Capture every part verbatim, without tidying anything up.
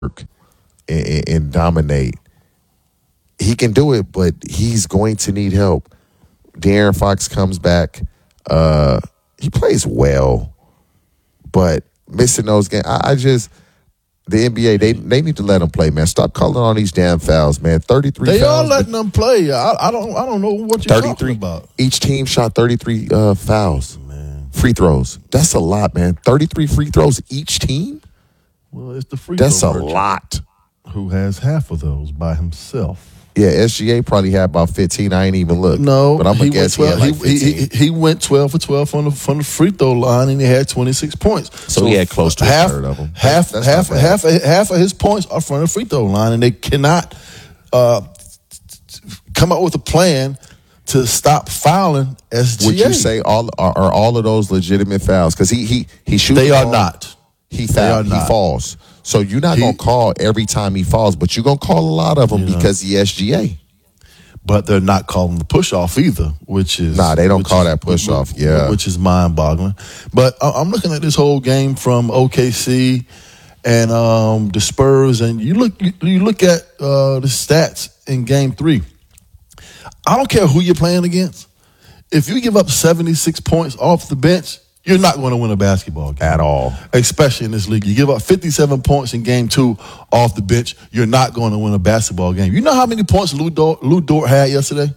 and, and dominate. He can do it, but he's going to need help. De'Aaron Fox comes back. Uh, he plays well, but missing those games, I, I just the N B A they they need to let him play, man. Stop calling on these damn fouls, man. Thirty-three. They fouls, are letting them play. I, I don't I don't know what you're talking about. Each team shot thirty-three uh, fouls, man. Free throws. That's a lot, man. thirty-three free throws each team. Well, it's the free That's throw a merchant lot. who has half of those by himself. Yeah, S G A probably had about fifteen. I ain't even looked. No, but I'm gonna guess he, twelve, had like he, fifteen. he, he went twelve for twelve from the from the free throw line, and he had twenty-six points. So, so he had close to half, a third of them. Half that's, that's half half half of his points are from the free throw line, and they cannot uh, come up with a plan to stop fouling S G A. Would you say all are, are all of those legitimate fouls? Because he he he shoots. They are not. He foul, he falls. So you're not he, gonna call every time he falls, but you're gonna call a lot of them because know. he S G A. But they're not calling the push off either, which is nah. They don't call is, that push off. Yeah, which is mind boggling. But I'm looking at this whole game from O K C and um, the Spurs, and you look you, you look at uh, the stats in Game Three. I don't care who you're playing against. If you give up seventy-six points off the bench, you're not going to win a basketball game. At all. Especially in this league. You give up fifty-seven points in game two off the bench, you're not going to win a basketball game. You know how many points Lou Dort, Lou Dort had yesterday?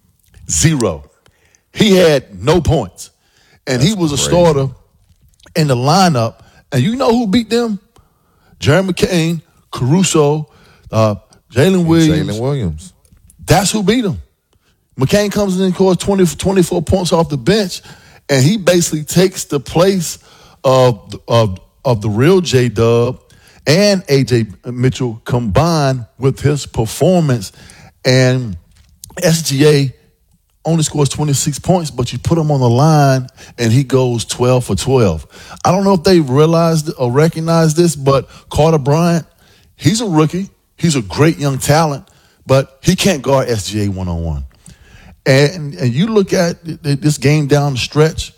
Zero. He had no points. And That's he was crazy. a starter in the lineup. And you know who beat them? Jeremy McCain, Caruso, uh, Jalen Williams. Jalen Williams. That's who beat him. McCain comes in and scores twenty, twenty-four points off the bench. And he basically takes the place of of of the real J-Dub and A J Mitchell combined with his performance. And S G A only scores twenty-six points, but you put him on the line and he goes twelve for twelve. I don't know if they realized or recognized this, but Carter Bryant, he's a rookie. He's a great young talent, but he can't guard S G A one-on-one. And, and you look at this game down the stretch,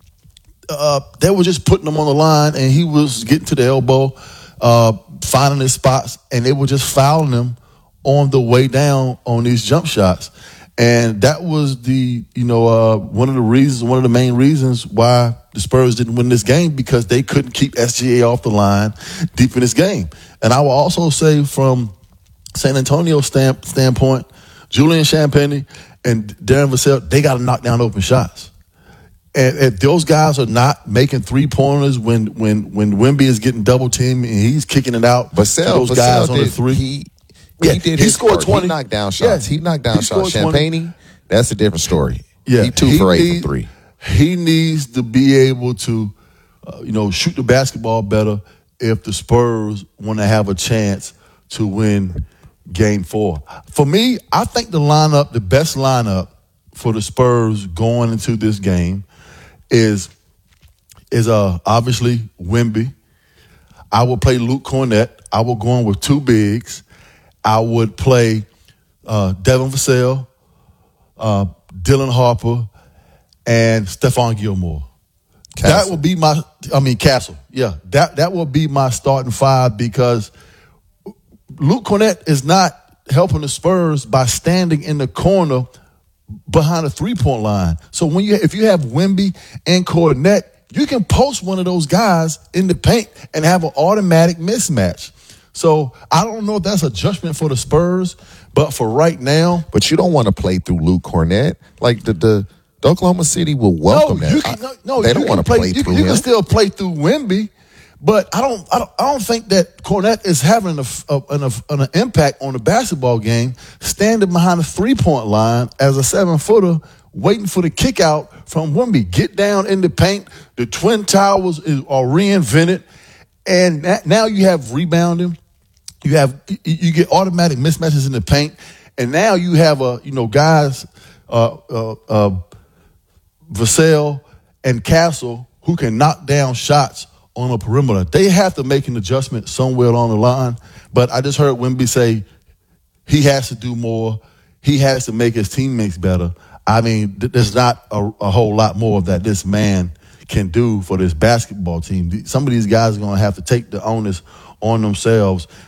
uh, they were just putting him on the line, and he was getting to the elbow, uh, finding his spots, and they were just fouling him on the way down on these jump shots. And that was the, you know, uh, one of the reasons, one of the main reasons why the Spurs didn't win this game, because they couldn't keep S G A off the line deep in this game. And I will also say from San Antonio's stand, standpoint, Julian Champagnie and Darren Vassell, they got to knock down open shots. And if those guys are not making three-pointers when when when Wemby is getting double-teamed and he's kicking it out, Vassell, those Vassell guys on did, the three. He, yeah, he did he his scored part. twenty. He knocked down shots. Yeah, he knocked down he shots. Champagnie, that's a different story. Yeah, he two he for eight need, from three. He needs to be able to, uh, you know, shoot the basketball better if the Spurs want to have a chance to win Game Four. For me, I think the lineup, the best lineup for the Spurs going into this game is is uh obviously Wemby. I would play Luke Kornet. I would go on with two bigs. I would play uh, Devin Vassell, uh, Dylan Harper, and Stephon Gilmore. Castle. That would be my, I mean, Castle. Yeah, that, that would be my starting five, because Luke Kornet is not helping the Spurs by standing in the corner behind a three-point line. So when you if you have Wemby and Kornet, you can post one of those guys in the paint and have an automatic mismatch. So I don't know if that's a judgment for the Spurs, but for right now. But you don't want to play through Luke Kornet. Like the the, the Oklahoma City will welcome no, that. You can, no, no, they don't want to play, play you, through you him. You can still play through Wemby, but I don't I don't I don't think that Kornet is having a, a, an, a, an impact on the basketball game, standing behind the three-point line as a seven-footer, waiting for the kick out from Wemby. Get down in the paint. The Twin Towers is, are reinvented, and that, now you have rebounding. You have you get automatic mismatches in the paint, and now you have a you know guys, uh, uh, uh, Vassell and Castle, who can knock down shots on a perimeter. They have to make an adjustment somewhere along the line. But I just heard Wemby say he has to do more. He has to make his teammates better. I mean, th- there's not a, a whole lot more that this man can do for this basketball team. Some of these guys are going to have to take the onus on themselves